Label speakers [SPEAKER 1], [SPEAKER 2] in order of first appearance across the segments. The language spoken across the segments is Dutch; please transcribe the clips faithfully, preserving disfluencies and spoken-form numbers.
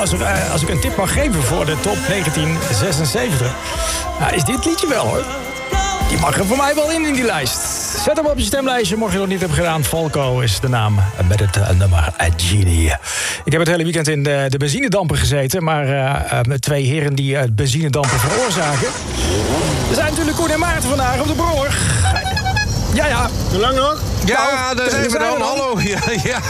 [SPEAKER 1] als, er, uh, als ik een tip mag geven voor de top negentien zesenzeventig... Uh, is dit liedje wel, hoor. Die mag er voor mij wel in, in die lijst. Zet hem op je stemlijstje, mocht je nog niet hebben gedaan. Falco is de naam met het uh, nummer uh, Genie. Ik heb het hele weekend in de, de benzinedamper gezeten... maar uh, uh, met twee heren die uh, benzinedamper veroorzaken. Er zijn natuurlijk Koen en Maarten vandaag op de Brommer. Ja, ja.
[SPEAKER 2] Hoe lang nog?
[SPEAKER 3] Ja,
[SPEAKER 1] nou,
[SPEAKER 3] daar zijn we dan. Hallo. Ja, ja.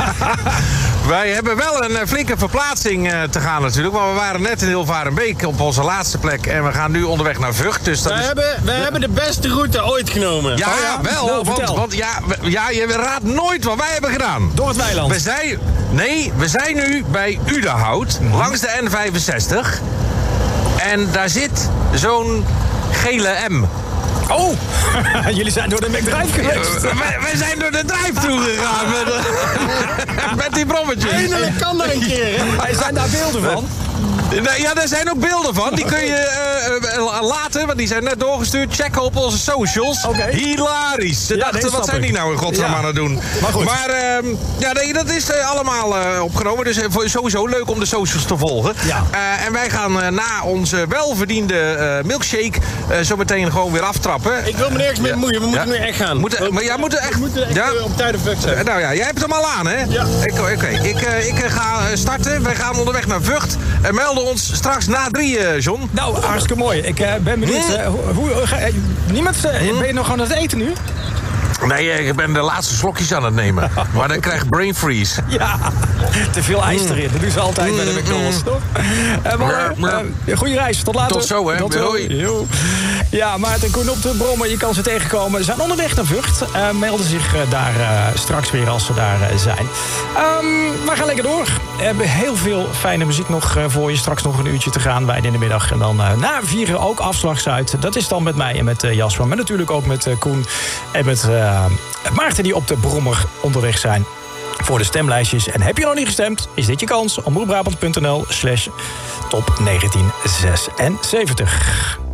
[SPEAKER 3] Wij hebben wel een flinke verplaatsing uh, te gaan natuurlijk. Maar we waren net in Hilvarenbeek op onze laatste plek. En we gaan nu onderweg naar Vught. Dus dat
[SPEAKER 2] we
[SPEAKER 3] is...
[SPEAKER 2] hebben, we hebben de beste route ooit genomen.
[SPEAKER 3] Ja,
[SPEAKER 1] oh ja?
[SPEAKER 3] wel.
[SPEAKER 1] Nou,
[SPEAKER 3] want want ja, we, ja, je raadt nooit wat wij hebben gedaan.
[SPEAKER 1] Door het weiland.
[SPEAKER 3] We zijn, nee, we zijn nu bij Udenhout. Mm-hmm. Langs de N vijfenzestig. En daar zit zo'n gele M.
[SPEAKER 1] Oh, jullie zijn door de McDrive geweest.
[SPEAKER 3] Ja, wij, wij zijn door de drive-thru gegaan met, met die brommetjes.
[SPEAKER 2] Eindelijk kan dat een keer, hè?
[SPEAKER 1] Maar zijn daar beelden van?
[SPEAKER 3] Ja, daar zijn ook beelden van. Die kun je uh, uh, later, want die zijn net doorgestuurd, checken op onze socials.
[SPEAKER 1] Okay.
[SPEAKER 3] Hilarisch. Ze
[SPEAKER 1] ja,
[SPEAKER 3] dachten,
[SPEAKER 1] nee,
[SPEAKER 3] wat zijn
[SPEAKER 1] ik.
[SPEAKER 3] die nou in godsnaam
[SPEAKER 1] ja.
[SPEAKER 3] aan het doen?
[SPEAKER 1] Maar goed.
[SPEAKER 3] Maar uh, ja, nee, dat is uh, allemaal uh, opgenomen. Dus uh, sowieso leuk om de socials te volgen.
[SPEAKER 1] Ja.
[SPEAKER 3] Uh, en wij gaan uh, na onze welverdiende uh, milkshake uh, zo meteen gewoon weer aftrappen.
[SPEAKER 2] Ik wil me nergens mee bemoeien. We moeten
[SPEAKER 3] ja.
[SPEAKER 2] nu echt gaan.
[SPEAKER 3] Moeten, maar jij moet echt...
[SPEAKER 2] We moeten echt
[SPEAKER 3] ja.
[SPEAKER 2] op tijd op weg zijn.
[SPEAKER 3] Uh, nou ja, jij hebt hem al aan, hè?
[SPEAKER 2] Ja.
[SPEAKER 3] Oké, okay, okay. ik, uh, ik uh, ga starten. Wij gaan onderweg naar Vught. En melden ons straks na drie, uh, John.
[SPEAKER 1] Nou, hartstikke mooi. Ik uh, ben benieuwd. Uh, hoe, hoe, ga, uh, niemand, uh, ben je nog aan het eten nu?
[SPEAKER 3] Nee, ik ben de laatste slokjes aan het nemen. Maar dan krijg ik brain freeze.
[SPEAKER 1] Ja, te veel ijs erin. Dat doen ze altijd mm, bij de McDonald's, mm. toch? Uh, maar, uh, goeie reis. Tot later.
[SPEAKER 3] Tot zo, hè.
[SPEAKER 1] Tot zo. Yo. Ja, Maarten Koen op de Brommer. Je kan ze tegenkomen. Ze zijn onderweg naar Vught. Uh, melden zich uh, daar uh, straks weer als ze daar uh, zijn. Um, we gaan lekker door. We hebben heel veel fijne muziek nog uh, voor je. Straks nog een uurtje te gaan, wij in de middag. En dan uh, na vieren ook Afslag Zuid. Dat is dan met mij en met uh, Jasper. Maar natuurlijk ook met uh, Koen en met uh, Maarten die op de Brommer onderweg zijn. Voor de stemlijstjes. En heb je nog niet gestemd? Is dit je kans? omroepbrabant punt n l slash top negentien zesenzeventig.